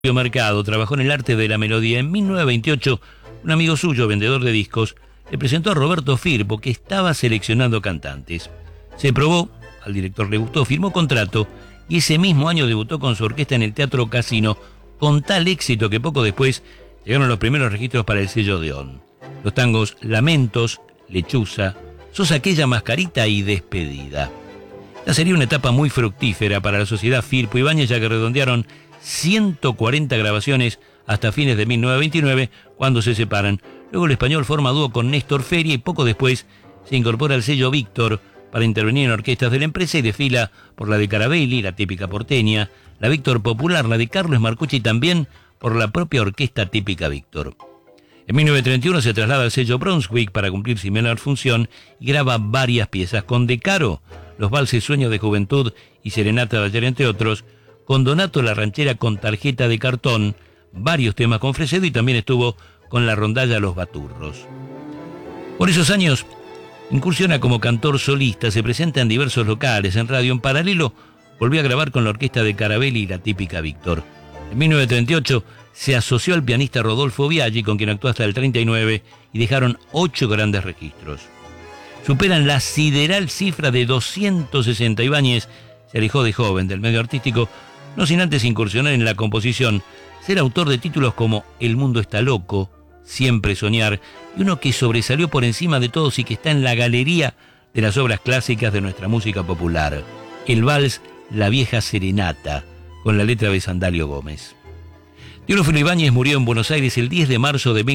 Mercado trabajó en el arte de la melodía. En 1928, un amigo suyo, vendedor de discos, le presentó a Roberto Firpo, que estaba seleccionando cantantes. Se probó, al director le gustó, firmó contrato y ese mismo año debutó con su orquesta en el Teatro Casino, con tal éxito que poco después llegaron los primeros registros para el sello Odeón. Los tangos Lamentos, Lechuza, Sos aquella mascarita y Despedida. Esta sería una etapa muy fructífera para la sociedad Firpo Ibáñez, ya que redondearon 140 grabaciones hasta fines de 1929, cuando se separan. Luego el español forma dúo con Néstor Feria y poco después se incorpora al sello Víctor para intervenir en orquestas de la empresa y desfila por la de Carabelli, la típica porteña, la Víctor Popular, la de Carlos Marcucci y también por la propia orquesta típica Víctor. En 1931 se traslada al sello Brunswick para cumplir similar función y graba varias piezas con De Caro, los valses Sueños de Juventud y Serenata de Ayer, entre otros, con Donato la ranchera con Tarjeta de Cartón, varios temas con Fresedo y también estuvo con la rondalla Los Baturros. Por esos años incursiona como cantor solista, se presenta en diversos locales, en radio. En paralelo volvió a grabar con la orquesta de Carabelli y la típica Víctor. En 1938 se asoció al pianista Rodolfo Biaggi, con quien actuó hasta el 39, y dejaron 8 grandes registros. Superan la sideral cifra de 260. Ibáñez se alejó de joven del medio artístico, no sin antes incursionar en la composición, ser autor de títulos como El mundo está loco, Siempre soñar, y uno que sobresalió por encima de todos y que está en la galería de las obras clásicas de nuestra música popular, el vals La vieja serenata, con la letra de Sandalio Gómez. Teófilo Ibáñez murió en Buenos Aires el 10 de marzo de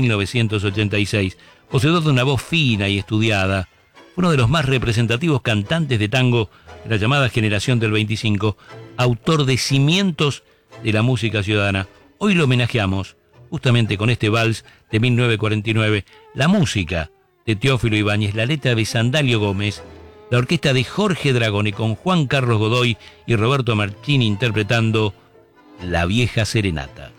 1986, poseedor de una voz fina y estudiada, uno de los más representativos cantantes de tango de la llamada generación del 25, autor de cimientos de la música ciudadana. Hoy lo homenajeamos justamente con este vals de 1949, la música de Teófilo Ibáñez, la letra de Sandalio Gómez, la orquesta de Jorge Dragone con Juan Carlos Godoy y Roberto Marchini interpretando La vieja serenata.